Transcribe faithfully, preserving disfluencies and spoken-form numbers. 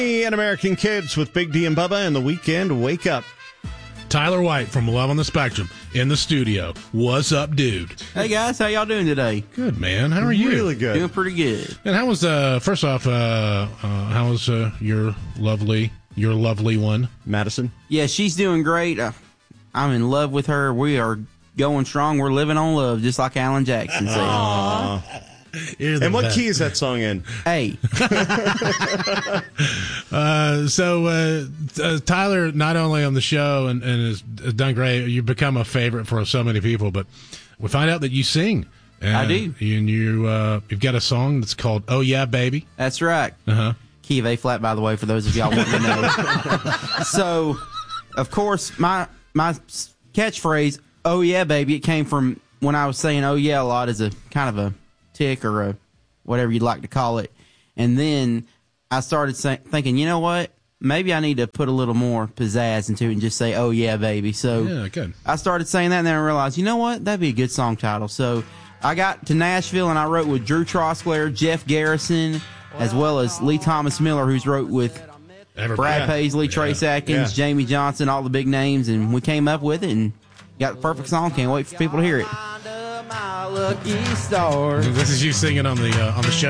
And American Kids with Big D and Bubba and the Weekend Wake Up. Tyler White from Love on the Spectrum in the studio. What's up, dude? Hey, guys. How y'all doing today? Good, man. How are you? Really good. Doing pretty good. And how was, uh, first off, uh, uh, how was uh, your lovely, your lovely one? Madison? Yeah, she's doing great. Uh, I'm in love with her. We are going strong. We're living on love, just like Alan Jackson said. Aww. And what best. key is that song in? Hey. uh, so, uh, uh, Tyler, not only on the show and, and has, has done great, you've become a favorite for so many people, but we find out that you sing. And I do. And you, uh, you've got a song that's called Oh Yeah, Baby. That's right. Uh-huh. Key of A flat, by the way, for those of y'all wanting to know. So, of course, my my catchphrase, "Oh yeah, baby," it came from when I was saying "oh yeah" a lot as a kind of a tick or a whatever you'd like to call it, and then I started say, thinking, you know what? Maybe I need to put a little more pizzazz into it and just say "oh yeah, baby." So yeah, good. I started saying that, and then I realized, you know what? That'd be a good song title. So I got to Nashville and I wrote with Drew Trosclair, Jeff Garrison, as well as Lee Thomas Miller, who's wrote with Everybody. Brad Yeah. Paisley, Yeah. Trace Atkins, Yeah. Jamie Johnson, all the big names, and we came up with it and got the perfect song. Can't wait for people to hear it. This is you singing on the uh, on the show